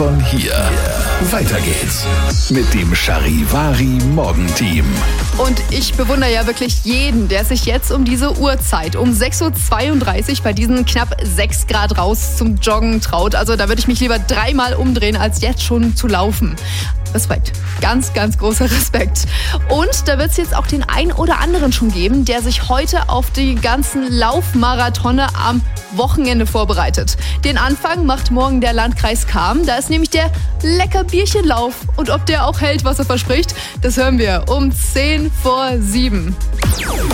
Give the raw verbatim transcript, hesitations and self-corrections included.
von hier. Weiter geht's mit dem Charivari Morgenteam. Und ich bewundere ja wirklich jeden, der sich jetzt um diese Uhrzeit, um sechs Uhr zweiunddreißig bei diesen knapp sechs Grad raus zum Joggen traut. Also da würde ich mich lieber dreimal umdrehen, als jetzt schon zu laufen. Respekt. Ganz, ganz großer Respekt. Und da wird es jetzt auch den einen oder anderen schon geben, der sich heute auf die ganzen Laufmarathone am Wochenende vorbereitet. Den Anfang macht morgen der Landkreis Cham. Da ist nämlich der Lecker-Bierchen-Lauf. Und ob der auch hält, was er verspricht, das hören wir um zehn vor sieben.